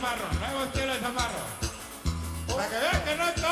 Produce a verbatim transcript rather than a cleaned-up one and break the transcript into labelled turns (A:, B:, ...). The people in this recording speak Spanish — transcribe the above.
A: chamarro, nuevo estilo de chamarro. Para que vean que no está